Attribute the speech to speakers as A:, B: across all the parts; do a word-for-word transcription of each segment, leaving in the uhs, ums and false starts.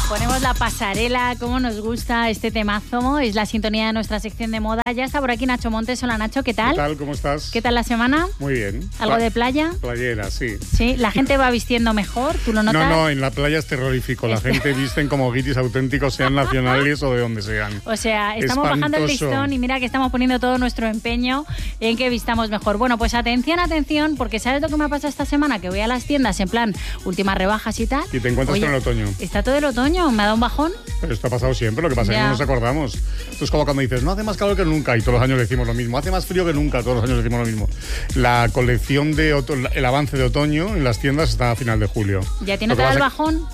A: Ponemos la pasarela, como nos gusta este temazo, es la sintonía de nuestra sección de moda. Ya está por aquí Nacho Montes. Hola Nacho, ¿qué tal?
B: ¿Qué tal? ¿Cómo estás?
A: ¿Qué tal la semana?
B: Muy bien.
A: ¿Algo de playa?
B: Playera, sí.
A: Sí, la gente va vistiendo mejor, ¿tú lo notas?
B: No, no, en la playa es terrorífico. La
A: Este...
B: gente visten como guiris auténticos, sean nacionales o de donde sean.
A: O sea, estamos
B: Espantoso.
A: bajando el listón y mira que estamos poniendo todo nuestro empeño en que vistamos mejor. Bueno, pues atención, atención, porque ¿sabes lo que me ha pasado esta semana? Que voy a las tiendas en plan últimas rebajas y tal.
B: Y te encuentras
A: Oye,
B: con el otoño.
A: Está todo el otoño, me ha dado un bajón.
B: Pero esto ha pasado siempre, lo que pasa es que no nos acordamos. Esto es como cuando dices, no hace más calor que nunca, y todos los años decimos lo mismo. Hace más frío que nunca, todos los años decimos lo mismo. La colección de oto- el avance de otoño en las tiendas está a final de julio.
A: ¿Ya tiene todo el bajón?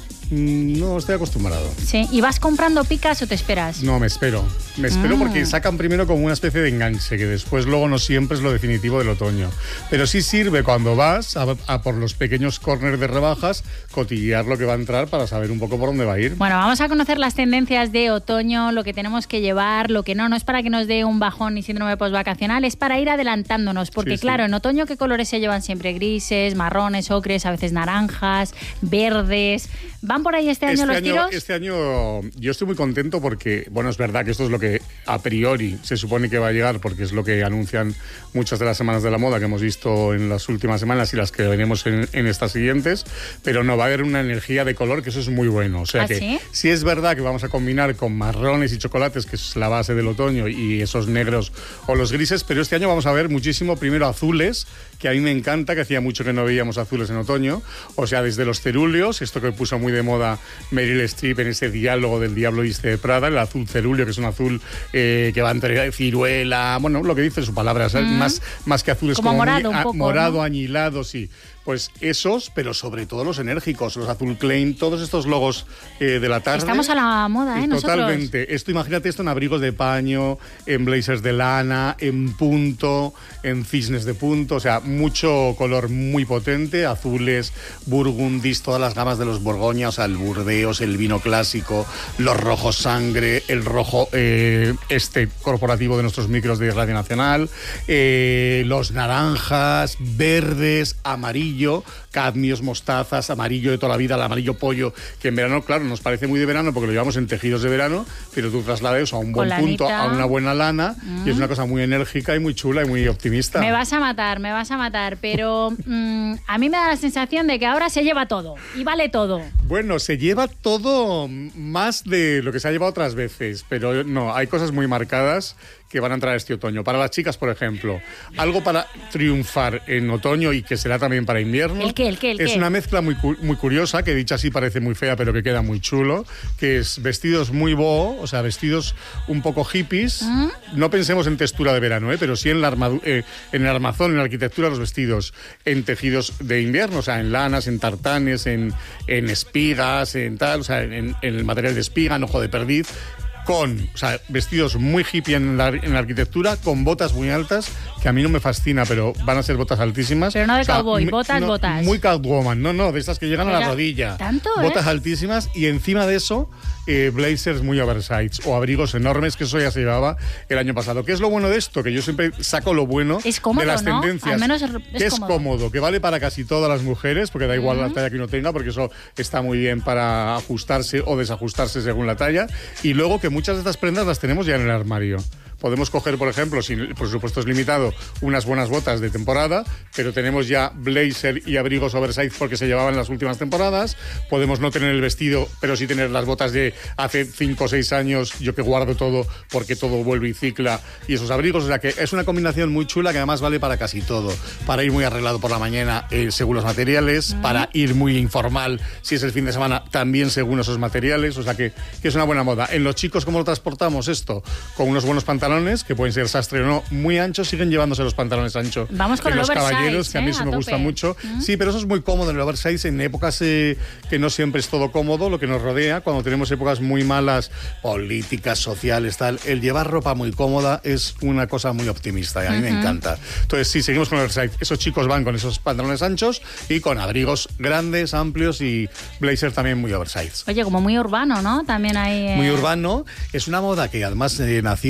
B: No, estoy acostumbrado.
A: Sí, ¿y vas comprando picas o te esperas?
B: No, me espero. Me espero
A: Mm.
B: porque sacan primero como una especie de enganche, que después luego no siempre es lo definitivo del otoño. Pero sí sirve cuando vas a, a por los pequeños corners de rebajas, cotillear lo que va a entrar para saber un poco por dónde va a ir.
A: Bueno, vamos a conocer las tendencias de otoño, lo que tenemos que llevar, lo que no. No es para que nos dé un bajón ni síndrome postvacacional, es para ir adelantándonos. Porque
B: Sí,
A: claro,
B: sí.
A: en otoño, ¿qué colores se llevan siempre? Grises, marrones, ocres, a veces naranjas, verdes. ¿Van por ahí este año
B: Este
A: los
B: año,
A: tiros?
B: este año yo estoy muy contento porque, bueno, es verdad que esto es lo que a priori se supone que va a llegar, porque es lo que anuncian muchas de las semanas de la moda que hemos visto en las últimas semanas y las que veremos en, en estas siguientes, pero no, va a haber una energía de color que eso es muy bueno. O sea
A: ¿Ah,
B: que
A: sí?
B: sí es verdad que vamos a combinar con marrones y chocolates, que es la base del otoño, y esos negros o los grises, pero este año vamos a ver muchísimo primero azules, que a mí me encanta, que hacía mucho que no veíamos azules en otoño, o sea, desde los cerúleos, esto que puso muy de moda Meryl Streep en ese diálogo del Diablo Viste de Prada, el azul cerúleo, que es un azul eh, que va entre ciruela, bueno, lo que dice su palabra, ¿sabes?
A: Mm.
B: más, más que azul es
A: Como
B: como,
A: morado
B: muy,
A: un
B: a-
A: poco,
B: morado,
A: ¿no?
B: añilado, sí. Pues esos, pero sobre todo los enérgicos, los azul claim, todos estos logos eh, de la tarde.
A: Estamos a la moda, ¿eh? Nosotros.
B: Totalmente. Esto, imagínate esto en abrigos de paño, en blazers de lana, en punto, en cisnes de punto, o sea, mucho color muy potente, azules, burgundis, todas las gamas de los Borgoña, o sea, el Burdeos, el vino clásico, los rojos sangre, el rojo eh, este corporativo de nuestros micros de Radio Nacional, eh, los naranjas, verdes, amarillo, cadmios, mostazas, amarillo de toda la vida, el amarillo pollo, que en verano, claro, nos parece muy de verano porque lo llevamos en tejidos de verano, pero tú traslades a un buen
A: Con
B: punto,
A: lanita.
B: a una buena lana,
A: Mm.
B: y es una cosa muy enérgica y muy chula y muy optimista.
A: Me vas a matar, me vas a matar, pero mm, a mí me da la sensación de que ahora se lleva todo y vale todo.
B: Bueno, se lleva todo más de lo que se ha llevado otras veces, pero no, hay cosas muy marcadas que van a entrar este otoño. Para las chicas, por ejemplo, algo para triunfar en otoño y que será también para invierno.
A: ¿El qué, el qué, el
B: es
A: qué?
B: una mezcla muy, cu- muy curiosa, que dicha así parece muy fea, pero que queda muy chulo, que es vestidos muy boho, o sea, vestidos un poco hippies.
A: ¿Mm?
B: No pensemos en textura de verano, ¿eh? Pero sí en, la armadu- eh, en el armazón, en la arquitectura, los vestidos en tejidos de invierno, o sea, en lanas, en tartanes, en, en espigas, en tal, o sea, en, en el material de espiga, en ojo de perdiz, con, o sea, vestidos muy hippie en la, en la arquitectura, con botas muy altas, que a mí no me fascina, pero van a ser botas altísimas.
A: Pero no de
B: O sea,
A: cowboy,
B: me-
A: botas,
B: no,
A: botas.
B: Muy catwoman, no, no, de esas que llegan a la
A: Pero
B: rodilla.
A: tanto,
B: Botas
A: ¿eh?
B: altísimas y encima de eso, eh, blazers muy oversized o abrigos enormes, que eso ya se llevaba el año pasado. ¿Qué es lo bueno de esto? Que yo siempre saco lo bueno
A: Es cómodo,
B: de las
A: ¿no?
B: tendencias.
A: Al menos es
B: que es
A: cómodo.
B: cómodo, que vale para casi todas las mujeres, porque da igual
A: Mm.
B: la talla que uno tenga, porque eso está muy bien para ajustarse o desajustarse según la talla. Y luego que muchas de estas prendas las tenemos ya en el armario. Podemos coger, por ejemplo, si el presupuesto es limitado, unas buenas botas de temporada, pero tenemos ya blazer y abrigos oversize porque se llevaban en las últimas temporadas. Podemos no tener el vestido, pero sí tener las botas de hace cinco o seis años, yo que guardo todo porque todo vuelve y cicla, y esos abrigos. O sea que es una combinación muy chula que además vale para casi todo. Para ir muy arreglado por la mañana, eh, según los materiales.
A: Mm.
B: Para ir muy informal, si es el fin de semana, también según esos materiales. O sea que, que es una buena moda. En los chicos, ¿cómo lo transportamos esto? Con unos buenos pantalones, que pueden ser sastre o no, muy anchos, siguen llevándose los pantalones anchos.
A: Vamos con
B: en
A: el
B: los
A: oversize,
B: caballeros, que a mí
A: ¿eh?
B: eso
A: A
B: me
A: tope.
B: gusta mucho.
A: ¿Mm?
B: Sí, pero eso es muy cómodo en el oversize en épocas eh, que no siempre es todo cómodo, lo que nos rodea, cuando tenemos épocas muy malas, políticas, sociales, tal. El llevar ropa muy cómoda es una cosa muy optimista y a mí me
A: Ujú.
B: encanta. Entonces, sí, seguimos con el oversize. Esos chicos van con esos pantalones anchos y con abrigos grandes, amplios y blazer también muy oversize.
A: Oye, como muy urbano, ¿no? También hay... eh,
B: Muy urbano. Es una moda que además eh, nació, bueno,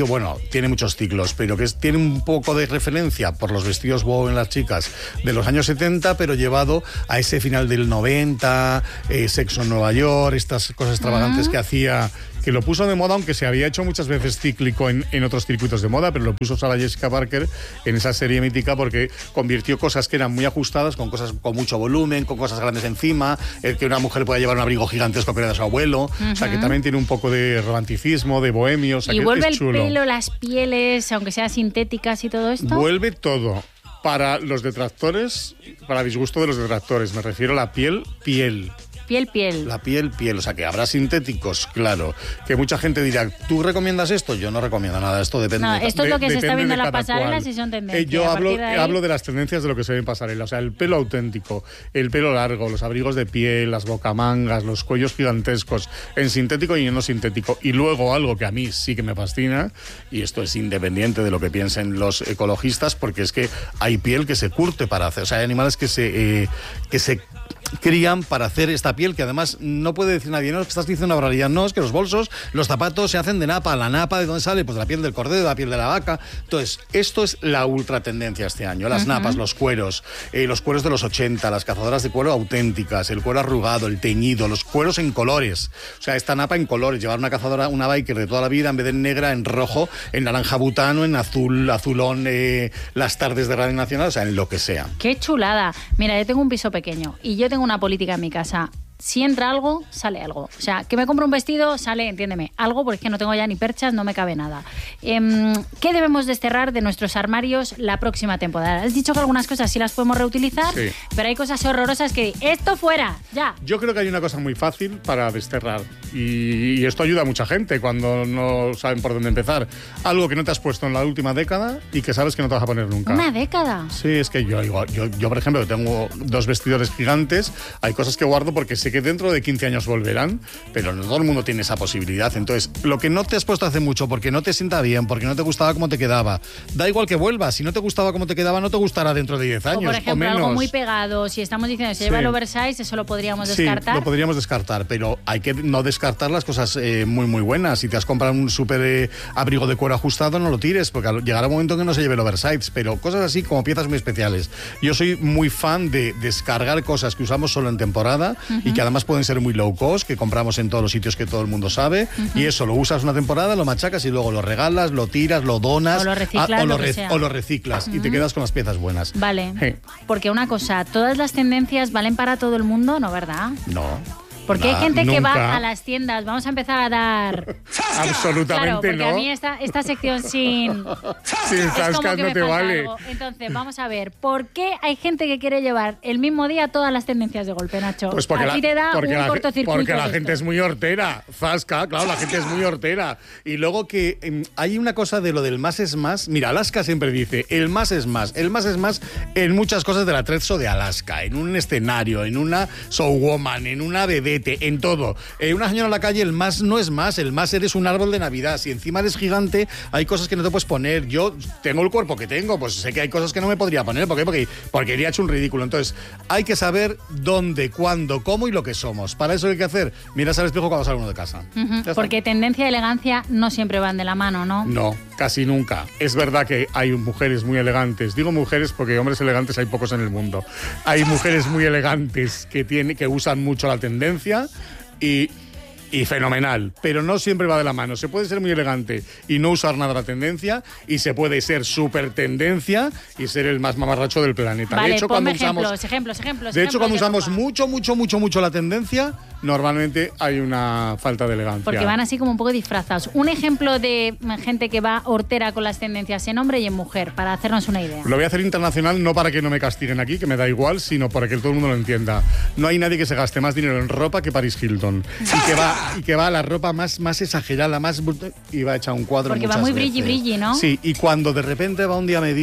B: tiene muchos ciclos, pero que es, tiene un poco de referencia por los vestidos boho en las chicas de los años setenta, pero llevado a ese final del noventa, eh, Sexo en Nueva York, estas cosas extravagantes uh-huh. que hacía, que lo puso de moda, aunque se había hecho muchas veces cíclico en, en otros circuitos de moda, pero lo puso Sarah Jessica Parker en esa serie mítica porque convirtió cosas que eran muy ajustadas con cosas con mucho volumen, con cosas grandes encima, el que una mujer pueda llevar un abrigo gigantesco que era de su abuelo, uh-huh. o sea, que también tiene un poco de romanticismo, de bohemio, o sea,
A: y
B: que
A: vuelve
B: es
A: el
B: chulo.
A: pelo, las pieles, aunque sean sintéticas y todo esto.
B: Vuelve todo. Para los detractores, para disgusto de los detractores, me refiero a la piel, piel.
A: Piel, piel.
B: La piel, piel. O sea, que habrá sintéticos, claro. Que mucha gente dirá, ¿tú recomiendas esto? Yo no recomiendo nada. Esto depende.
A: No,
B: de,
A: esto es lo que
B: de,
A: se está viendo en las pasarelas
B: cual.
A: Y son tendencias.
B: Eh, yo hablo
A: de ahí...
B: hablo de las tendencias de lo que se ve en pasarela. O sea, el pelo auténtico, el pelo largo, los abrigos de piel, las bocamangas, los cuellos gigantescos, en sintético y en no sintético. Y luego algo que a mí sí que me fascina, y esto es independiente de lo que piensen los ecologistas, porque es que hay piel que se curte para hacer. O sea, hay animales que se... Eh, que se crían para hacer esta piel, que además no puede decir nadie, no, es que estás diciendo una barbaridad, no, es que los bolsos, los zapatos se hacen de napa. La napa, ¿de dónde sale? Pues de la piel del cordero, de la piel de la vaca. Entonces, esto es la ultra tendencia este año, las uh-huh. napas, los cueros, eh, los cueros de los ochenta, las cazadoras de cuero auténticas, el cuero arrugado, el teñido, los cueros en colores, o sea, esta napa en colores, llevar una cazadora, una biker de toda la vida, en vez de en negra, en rojo, en naranja butano, en azul, azulón, eh, las tardes de Radio Nacional, o sea, en lo que sea.
A: ¡Qué chulada! Mira, yo tengo un piso pequeño y yo tengo una política en mi casa. Si entra algo, sale algo. O sea, que me compro un vestido, sale, entiéndeme, algo, porque es que no tengo ya ni perchas, no me cabe nada. Eh, ¿Qué debemos desterrar de nuestros armarios la próxima temporada? Has dicho que algunas cosas sí las podemos reutilizar, sí. pero hay cosas horrorosas que... ¡Esto fuera! ¡Ya!
B: Yo creo que hay una cosa muy fácil para desterrar, y, y esto ayuda a mucha gente cuando no saben por dónde empezar. Algo que no te has puesto en la última década y que sabes que no te vas a poner nunca.
A: ¿Una década?
B: Sí, es que yo, yo, yo, yo por ejemplo, tengo dos vestidores gigantes, hay cosas que guardo porque sé que dentro de quince años volverán, pero no todo el mundo tiene esa posibilidad. Entonces, lo que no te has puesto hace mucho, porque no te sienta bien, porque no te gustaba cómo te quedaba, da igual que vuelvas. Si no te gustaba cómo te quedaba, no te gustará dentro de diez años,
A: o por ejemplo,
B: o menos.
A: Algo muy pegado, si estamos diciendo que se sí. lleva el oversize, eso lo podríamos descartar.
B: Sí, lo podríamos descartar, pero hay que no descartar las cosas eh, muy, muy buenas. Si te has comprado un súper eh, abrigo de cuero ajustado, no lo tires, porque llegará un momento que no se lleve el oversize, pero cosas así como piezas muy especiales. Yo soy muy fan de descargar cosas que usamos solo en temporada uh-huh. y que además pueden ser muy low cost, que compramos en todos los sitios que todo el mundo sabe, uh-huh. y eso lo usas una temporada, lo machacas y luego lo regalas, lo tiras, lo donas
A: o lo reciclas,
B: a, o,
A: lo
B: lo re- o lo reciclas uh-huh. y te quedas con las piezas buenas.
A: Vale,
B: hey.
A: Porque una cosa, ¿todas las tendencias valen para todo el mundo? No, ¿verdad?
B: No.
A: Porque
B: nah,
A: hay gente
B: nunca.
A: que va a las tiendas. Vamos a empezar a dar...
B: Absolutamente
A: claro, porque
B: no.
A: a mí esta, esta sección sin...
B: sin zasca no te vale.
A: Algo. Entonces, vamos a ver, ¿por qué hay gente que quiere llevar el mismo día todas las tendencias de golpe, Nacho?
B: Pues porque
A: a
B: la,
A: ti te da
B: porque
A: un
B: la,
A: cortocircuito.
B: Porque la
A: de
B: gente
A: esto.
B: es muy hortera. Zasca, claro, la gente es muy hortera. Y luego que eh, hay una cosa de lo del más es más. Mira, Alaska siempre dice, el más es más. El más es más en muchas cosas del atrezo de Alaska. En un escenario, en una showwoman, en una vedette, en todo. Eh, una señora en la calle, el más no es más, el más eres un árbol de Navidad. Si encima eres gigante, hay cosas que no te puedes poner. Yo tengo el cuerpo que tengo, pues sé que hay cosas que no me podría poner. ¿Por qué? Porque, porque iría hecho un ridículo. Entonces, hay que saber dónde, cuándo, cómo y lo que somos. Para eso hay que hacer, miras al espejo cuando sale uno de casa.
A: Uh-huh. Porque tendencia y elegancia no siempre van de la mano, ¿no?
B: No, casi nunca. Es verdad que hay mujeres muy elegantes. Digo mujeres porque hombres elegantes hay pocos en el mundo. Hay mujeres muy elegantes que, tiene, que usan mucho la tendencia. Y, y fenomenal, pero no siempre va de la mano. Se puede ser muy elegante y no usar nada de la tendencia, y se puede ser súper tendencia y ser el más mamarracho del planeta.
A: Vale,
B: de hecho,
A: ponme
B: cuando
A: ejemplos,
B: usamos,
A: ejemplos, ejemplos.
B: de hecho,
A: ejemplos
B: cuando
A: de
B: usamos
A: ropa.
B: mucho, mucho, mucho, mucho la tendencia, normalmente hay una falta de elegancia.
A: Porque van así como un poco disfrazados. Un ejemplo de gente que va hortera con las tendencias en hombre y en mujer, para hacernos una idea.
B: Lo voy a hacer internacional, no para que no me castiguen aquí, que me da igual, sino para que todo el mundo lo entienda. No hay nadie que se gaste más dinero en ropa que Paris Hilton. Y que va, y que va a la ropa más, más exagerada, más... y va a echar un cuadro
A: Porque
B: muchas
A: va muy
B: veces.
A: brilli, brilli, ¿no?
B: Sí, y cuando de repente va un día a medida...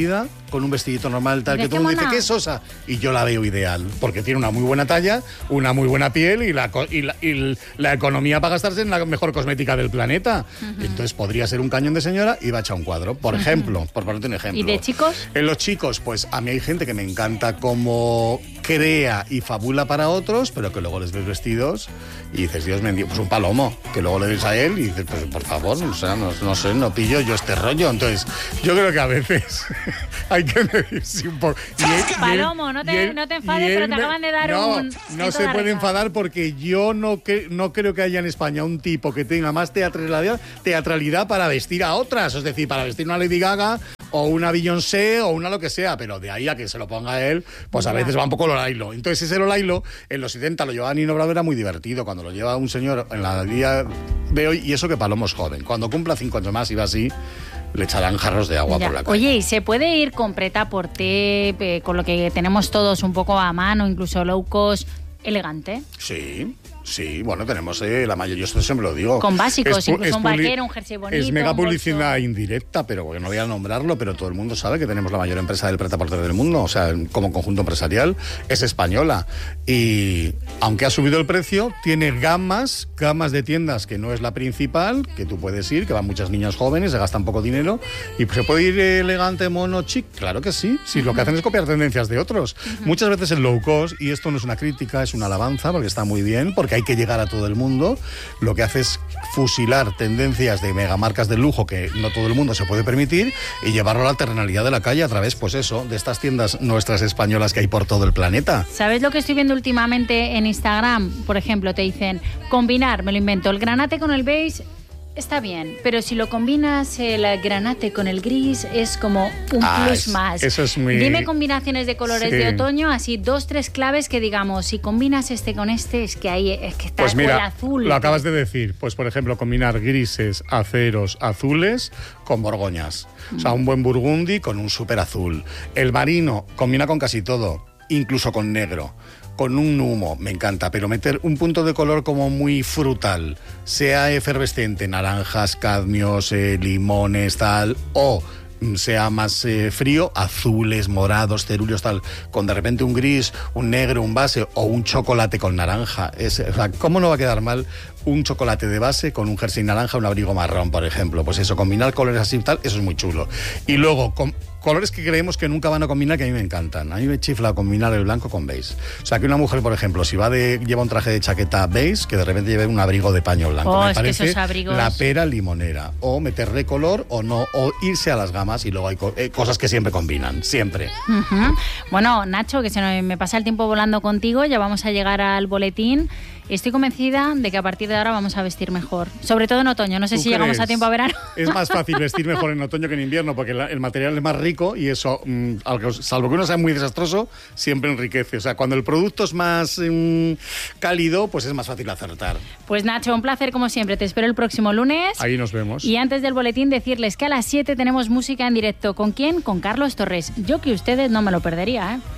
B: con un vestidito normal, tal, que
A: ¿De
B: todo
A: qué
B: el mundo dice,
A: mona?
B: ¿qué es Sosa? Y yo la veo ideal, porque tiene una muy buena talla, una muy buena piel y la, co- y la, y la economía para gastarse en la mejor cosmética del planeta. Uh-huh. Entonces podría ser un cañón de señora y va a echar un cuadro, por uh-huh. ejemplo, por ponerte un ejemplo.
A: ¿Y de chicos?
B: En los chicos, pues a mí hay gente que me encanta cómo crea y fabula para otros, pero que luego les ves vestidos y dices, Dios me dio, pues un palomo, que luego le ves a él y dices, pues por favor, o sea, no, no sé, no pillo yo este rollo. Entonces, yo creo que a veces hay que medirse un poco. Y él,
A: Palomo, no te,
B: él,
A: no te enfades, pero te
B: me,
A: acaban de dar
B: no,
A: un...
B: No se puede enfadar porque yo no, que, no creo que haya en España un tipo que tenga más teatralidad, teatralidad para vestir a otras, es decir, para vestir una Lady Gaga o una Beyoncé o una lo que sea, pero de ahí a que se lo ponga él, pues a ya. veces va un poco Lolailo. Entonces ese Lolailo en los setenta lo llevaba Nino Bravo, era muy divertido, cuando lo lleva un señor en la día de hoy, y eso que Palomo es joven, cuando cumpla cinco años más y va así, le echarán jarros de agua ya. por la calle.
A: Oye, ¿y se puede ir con prêt-à-porter, eh, con lo que tenemos todos un poco a mano, incluso low cost, elegante?
B: Sí. Sí, bueno, tenemos eh, la mayoría, yo esto siempre lo digo.
A: Con básicos,
B: es,
A: incluso
B: es
A: un vaquero, un jersey bonito.
B: Es mega publicidad indirecta, pero porque no voy a nombrarlo, pero todo el mundo sabe que tenemos la mayor empresa del prêt-à-porter del mundo, o sea, como conjunto empresarial, es española. Y aunque ha subido el precio, tiene gamas, gamas de tiendas que no es la principal, que tú puedes ir, que van muchas niñas jóvenes, se gastan poco dinero, y se puede ir elegante, mono, chic, claro que sí, si lo que hacen es copiar tendencias de otros. Uh-huh. Muchas veces el low cost, y esto no es una crítica, es una alabanza, porque está muy bien, porque hay que llegar a todo el mundo, lo que hace es fusilar tendencias de megamarcas de lujo que no todo el mundo se puede permitir y llevarlo a la terrenalidad de la calle a través, pues eso, de estas tiendas nuestras españolas que hay por todo el planeta.
A: ¿Sabes lo que estoy viendo últimamente en Instagram? Por ejemplo, te dicen, combinar, me lo invento, el granate con el beige está bien, pero si lo combinas el granate con el gris es como un
B: ah,
A: plus
B: es,
A: más.
B: Eso es muy...
A: Dime combinaciones de colores
B: sí.
A: de otoño, así dos, tres claves que digamos, si combinas este con este, es que ahí es que está
B: pues mira,
A: el azul.
B: Lo acabas de decir, pues por ejemplo, combinar grises, aceros, azules con borgoñas. Mm. O sea, un buen burgundy con un súper azul. El marino combina con casi todo, incluso con negro. Con un humo, me encanta, pero meter un punto de color como muy frutal, sea efervescente, naranjas, cadmios, eh, limones, tal, o sea más eh, frío, azules, morados, cerúleos, tal, con de repente un gris, un negro, un base o un chocolate con naranja. Es, o sea, ¿cómo no va a quedar mal un chocolate de base con un jersey naranja, un abrigo marrón, por ejemplo? Pues eso, combinar colores así y tal, eso es muy chulo. Y luego, con colores que creemos que nunca van a combinar, que a mí me encantan. A mí me chifla combinar el blanco con beige. O sea, que una mujer, por ejemplo, si va de lleva un traje de chaqueta beige, que de repente lleve un abrigo de paño blanco.
A: Oh,
B: me
A: es
B: parece
A: que esos abrigos...
B: la pera limonera. O meterle color o no, o irse a las gamas y luego hay co- eh, cosas que siempre combinan, siempre.
A: Uh-huh. Bueno, Nacho, que se nos, me pasa el tiempo volando contigo, ya vamos a llegar al boletín. Estoy convencida de que a partir de ahora vamos a vestir mejor. Sobre todo en otoño. No sé si crees? llegamos a tiempo a verano.
B: Es más fácil vestir mejor en otoño que en invierno porque la, el material es más rico y eso, mmm, salvo que uno sea muy desastroso, siempre enriquece. O sea, cuando el producto es más mmm, cálido, pues es más fácil acertar.
A: Pues Nacho, un placer como siempre. Te espero el próximo lunes.
B: Ahí nos vemos.
A: Y antes del boletín decirles que a las siete tenemos música en directo. ¿Con quién? Con Carlos Torres. Yo que ustedes no me lo perdería, ¿eh?